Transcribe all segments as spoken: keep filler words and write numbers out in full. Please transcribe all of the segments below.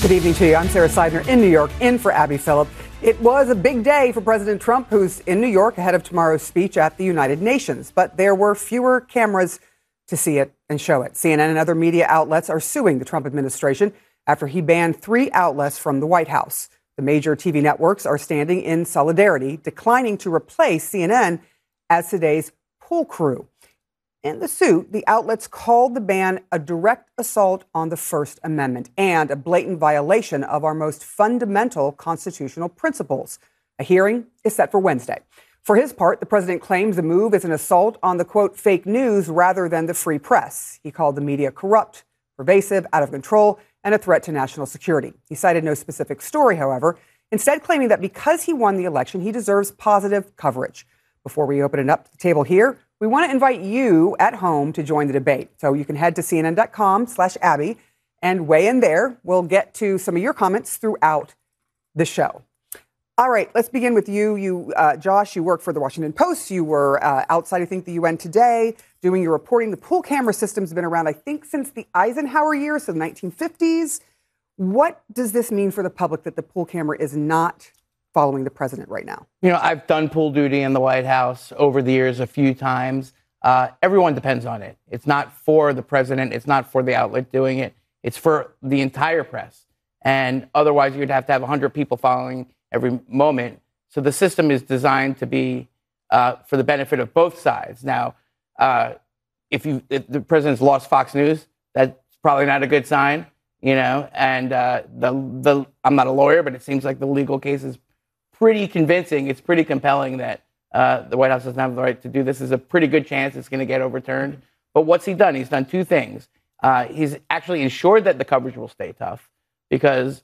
Good evening to you. I'm Sarah Seidner in New York, in for Abby Phillip. It was a big day for President Trump, who's in New York ahead of tomorrow's speech at the United Nations. But there were fewer cameras to see it and show it. C N N and other media outlets are suing the Trump administration after he banned three outlets from the White House. The major T V networks are standing in solidarity, declining to replace C N N as today's pool crew. In the suit, the outlets called the ban a direct assault on the First Amendment and a blatant violation of our most fundamental constitutional principles. A hearing is set for Wednesday. For his part, the president claims the move is an assault on the, quote, fake news rather than the free press. He called the media corrupt, pervasive, out of control, and a threat to national security. He cited no specific story, however, instead claiming that because he won the election, he deserves positive coverage. Before we open it up to the table here, we want to invite you at home to join the debate. So you can head to cnn.com slash Abby and weigh in there. We'll get to some of your comments throughout the show. All right, let's begin with you. You, uh, Josh, you work for the Washington Post. You were uh, outside, I think, the U N today doing your reporting. The pool camera system's been around, I think, since the Eisenhower years, so the nineteen fifties. What does this mean for the public that the pool camera is not following the president right now? You know, I've done pool duty in the White House over the years a few times. Uh, everyone depends on it. It's not for the president. It's not for the outlet doing it. It's for the entire press. And otherwise, you'd have to have one hundred people following every moment. So the system is designed to be uh, for the benefit of both sides. Now, uh, if, you, if the president's lost Fox News, that's probably not a good sign, you know. And uh, the the I'm not a lawyer, but it seems like the legal case is pretty convincing. It's pretty compelling that uh, the White House doesn't have the right to do this. There's a pretty good chance it's going to get overturned. But what's he done? He's done two things. Uh, he's actually ensured that the coverage will stay tough, because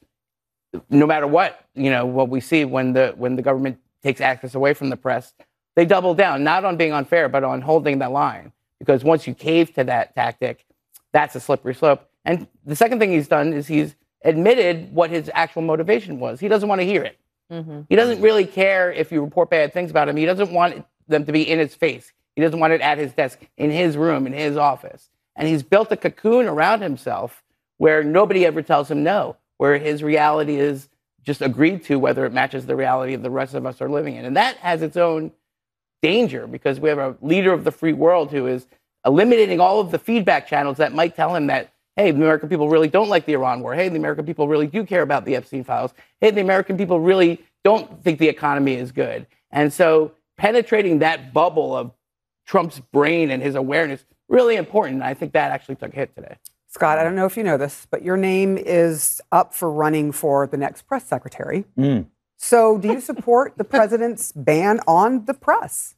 no matter what, you know, what we see when the when the government takes access away from the press, they double down, not on being unfair, but on holding that line. Because once you cave to that tactic, that's a slippery slope. And the second thing he's done is he's admitted what his actual motivation was. He doesn't want to hear it. Mm-hmm. He doesn't really care if you report bad things about him. He doesn't want them to be in his face. He doesn't want it at his desk, in his room, in his office. And he's built a cocoon around himself where nobody ever tells him no, where his reality is just agreed to, whether it matches the reality of the rest of us are living in. And that has its own danger, because we have a leader of the free world who is eliminating all of the feedback channels that might tell him that, hey, the American people really don't like the Iran war. Hey, the American people really do care about the Epstein files. Hey, the American people really don't think the economy is good. And so penetrating that bubble of Trump's brain and his awareness, really important. I think that actually took a hit today. Scott, I don't know if you know this, but your name is up for running for the next press secretary. Mm. So do you support the president's ban on the press?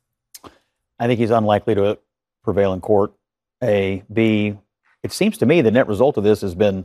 I think he's unlikely to prevail in court. A, B, it seems to me the net result of this has been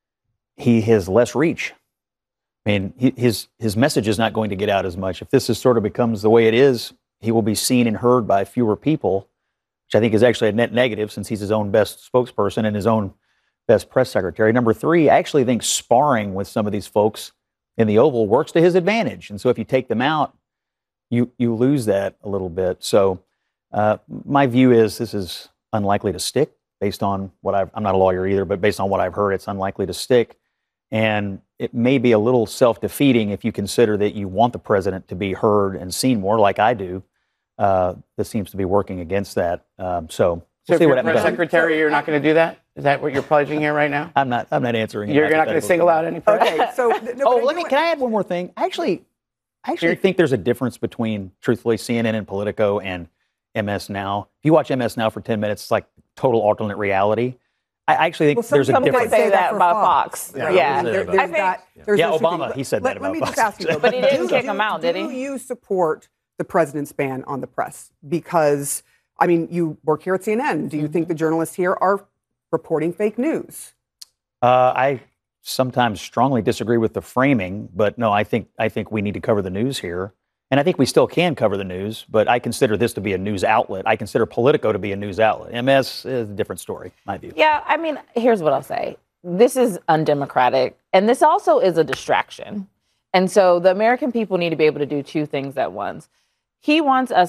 he has less reach. I mean, he, his his message is not going to get out as much. If this is sort of becomes the way it is, he will be seen and heard by fewer people, which I think is actually a net negative, since he's his own best spokesperson and his own best press secretary. Number three, I actually think sparring with some of these folks in the Oval works to his advantage. And so if you take them out, you you lose that a little bit. So uh, my view is this is unlikely to stick. Based on what I've, I'm not a lawyer either, but based on what I've heard, it's unlikely to stick. And it may be a little self-defeating if you consider that you want the president to be heard and seen more, like I do. Uh, this seems to be working against that. Um, so, so we'll if see you're what press happens. secretary, you're not going to do that? Is that what you're pledging here right now? I'm not. I'm not answering. You're not going to single out any press? Okay. So, no, oh, let me. Can I add one more thing? Actually, I actually think there's a difference between, truthfully, C N N and Politico and M S Now. If you watch M S Now for ten minutes, it's like total alternate reality. I actually think well, there's a difference. Some say that about Fox. Fox. Yeah, yeah. There, there's I think, that, there's yeah, those Obama, things. he said let, that let about me Fox. just ask you, though, but he didn't do, kick do, him out, do did he? Do you support the president's ban on the press? Because, I mean, you work here at C N N. Do you think the journalists here are reporting fake news? Uh, I sometimes strongly disagree with the framing, but no, I think I think we need to cover the news here. And I think we still can cover the news, but I consider this to be a news outlet. I consider Politico to be a news outlet. M S is a different story, my view. Yeah, I mean, here's what I'll say. This is undemocratic, and this also is a distraction. And so the American people need to be able to do two things at once. He wants us